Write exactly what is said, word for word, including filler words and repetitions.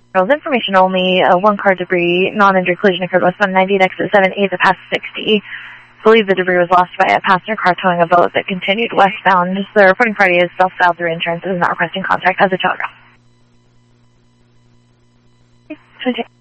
Information only, uh, one car debris, non-injured collision occurred westbound ninety at exit seven eight to past sixty. Believe the debris was lost by a passenger car towing a boat that continued westbound. The reporting party is self-styled through insurance and is not requesting contact as a telegraph. Okay.